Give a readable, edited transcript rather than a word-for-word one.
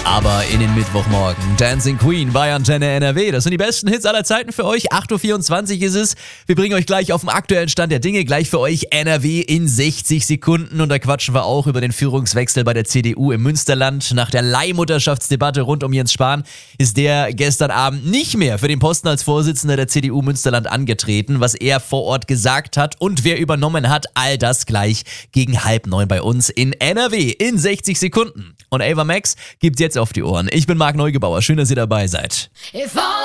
Aber in den Mittwochmorgen. Dancing Queen bei Antenne NRW. Das sind die besten Hits aller Zeiten für euch. 8.24 Uhr ist es. Wir bringen euch gleich auf den aktuellen Stand der Dinge. Gleich für euch NRW in 60 Sekunden. Und da quatschen wir auch über den Führungswechsel bei der CDU im Münsterland. Nach der Leihmutterschaftsdebatte rund um Jens Spahn ist der gestern Abend nicht mehr für den Posten als Vorsitzender der CDU Münsterland angetreten. Was er vor Ort gesagt hat und wer übernommen hat, all das gleich gegen 8:30 bei uns in NRW in 60 Sekunden. Und Ava Max gibt jetzt auf die Ohren. Ich bin Marc Neugebauer. Schön, dass ihr dabei seid.